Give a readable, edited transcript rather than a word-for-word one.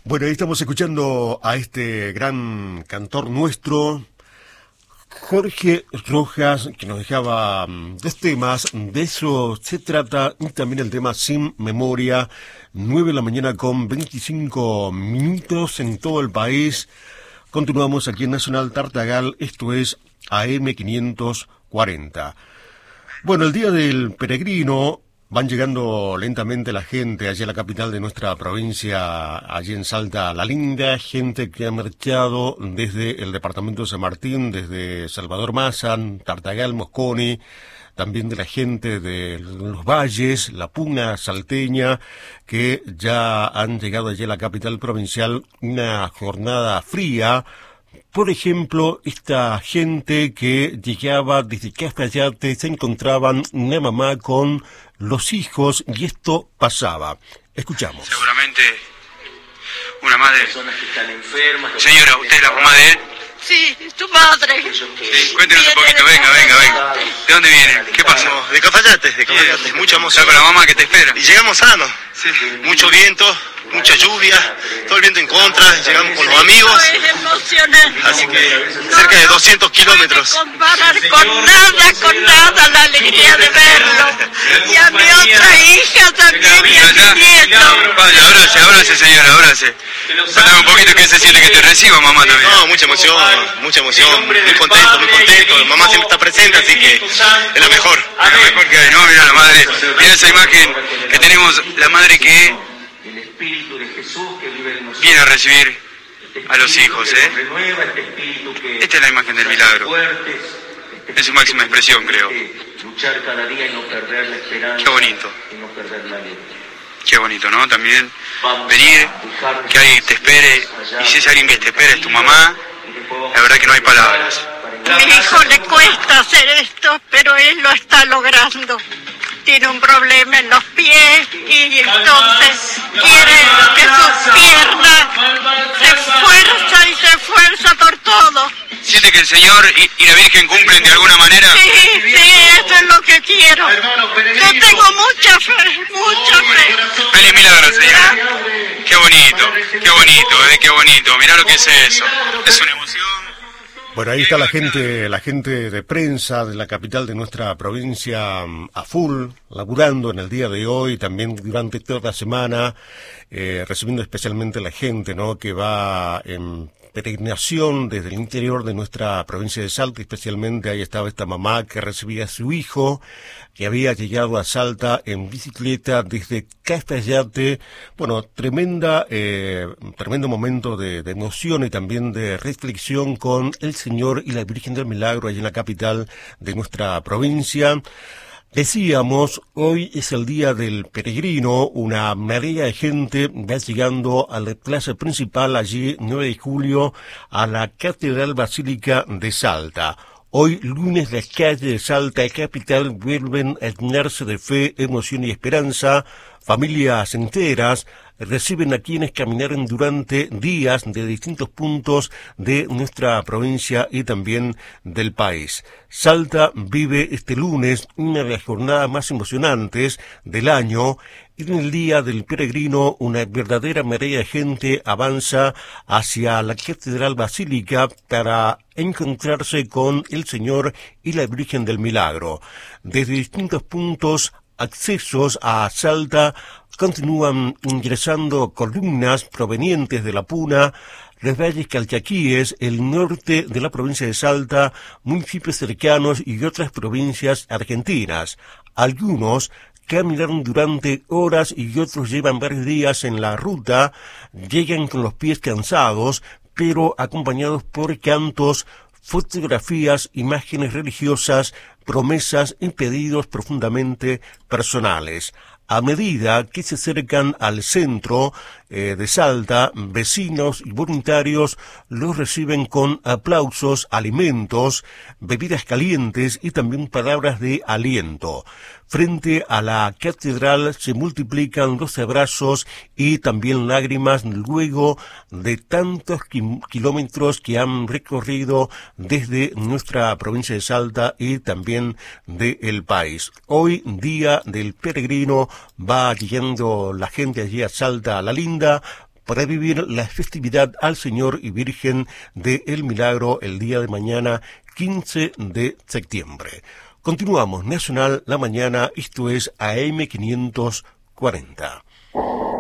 Bueno, ahí estamos escuchando a este gran cantor nuestro, Jorge Rojas, que nos dejaba dos temas. De eso se trata, y también el tema Sin Memoria, 9 de la mañana con 25 minutos en todo el país. Continuamos aquí en Nacional Tartagal, esto es AM 540. Bueno, el Día del Peregrino, van llegando lentamente la gente allí a la capital de nuestra provincia, allí en Salta La Linda, gente que ha marchado desde el departamento de San Martín, desde Salvador Mazan, Tartagal, Mosconi, también de la gente de los valles, la Puna salteña, que ya han llegado allí a la capital provincial, una jornada fría. Por ejemplo, esta gente que llegaba desde Cafayate, se encontraban una mamá con los hijos y esto pasaba. Escuchamos. Seguramente una madre. Personas que están enfermas. Señora, ¿usted es la mamá de él? Sí, tu madre. Sí, cuéntenos un poquito, venga. ¿De dónde viene? ¿Qué pasa? De Cafayate, mucha emoción. Está con la mamá que te espera. Y llegamos sanos. Sí. Mucho viento, mucha lluvia, todo el viento en contra, llegamos con los amigos. Es emocionante. Así que cerca de 200 kilómetros. No comparar con nada la alegría de verlo. Y a mi otra hija también y a mi nieto. Vaya, ábrase, señora, ábrase. Cuéntame un poquito qué se siente que te reciba, mamá, también. No, mucha emoción, muy contento. Mamá siempre está presente, así que es la mejor. Es lo mejor que hay, ¿no? Mira la madre, mira esa imagen que tenemos, la madre que El Espíritu de Jesús que vive en nosotros. viene a recibir a los hijos, ¿eh? Renueva este espíritu que Esta es la imagen del milagro. fuertes, En su máxima expresión, creo. luchar cada día y no perder la esperanza. Qué bonito. Y no perder la alegría. Qué bonito, ¿no? También venir, que alguien te espere, y si es alguien que te espera es tu mamá, la verdad que no hay palabras. A mi hijo le cuesta hacer esto, pero él lo está logrando. Tiene un problema en los pies y entonces quiere que sus piernas se esfuerza por todo. ¿Siente que el Señor y la Virgen cumplen de alguna manera? Sí, eso es lo que quiero. Yo tengo mucha fe. Feliz milagro, señora. Qué bonito, qué bonito. Mirá lo que es eso. Es una emoción. Bueno, ahí está la gente de prensa de la capital de nuestra provincia a full, laburando en el día de hoy, también durante toda la semana, recibiendo especialmente la gente, ¿no?, que va en peregrinación desde el interior de nuestra provincia de Salta. Especialmente ahí estaba esta mamá que recibía a su hijo, que había llegado a Salta en bicicleta desde Cafayate. Bueno, tremendo momento de emoción y también de reflexión con el Señor y la Virgen del Milagro allí en la capital de nuestra provincia. Decíamos, hoy es el Día del Peregrino, una marea de gente va llegando a la plaza principal allí, 9 de julio, a la Catedral Basílica de Salta. Hoy, lunes, las calles de Salta capital vuelven a llenarse de fe, emoción y esperanza. Familias enteras reciben a quienes caminaron durante días de distintos puntos de nuestra provincia y también del país. Salta vive este lunes una de las jornadas más emocionantes del año. En el Día del Peregrino, una verdadera marea de gente avanza hacia la Catedral Basílica para encontrarse con el Señor y la Virgen del Milagro. Desde distintos puntos, accesos a Salta, continúan ingresando columnas provenientes de la Puna, los valles calchaquíes, el norte de la provincia de Salta, municipios cercanos y otras provincias argentinas. Algunos caminaron durante horas y otros llevan varios días en la ruta, llegan con los pies cansados, pero acompañados por cantos, fotografías, imágenes religiosas, promesas y pedidos profundamente personales. A medida que se acercan al centro de Salta, vecinos y voluntarios los reciben con aplausos, alimentos, bebidas calientes y también palabras de aliento. Frente a la catedral se multiplican los abrazos y también lágrimas luego de tantos kilómetros que han recorrido desde nuestra provincia de Salta y también del país. Hoy, Día del Peregrino, va llegando la gente allí a Salta La Linda para vivir la festividad al Señor y Virgen de El Milagro el día de mañana, 15 de septiembre. Continuamos Nacional la mañana, esto es AM 540.